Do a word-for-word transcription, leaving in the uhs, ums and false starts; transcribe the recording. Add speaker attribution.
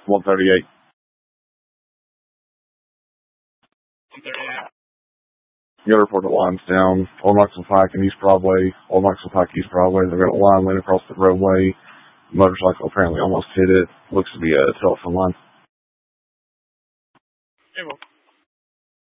Speaker 1: one thirty-eight. You gotta report the lines down. Old Knoxville Pike and East Broadway. Old Knoxville Pike, East Broadway. They've got a line laying across the roadway. Motorcycle apparently almost hit it. Looks to be a telephone line.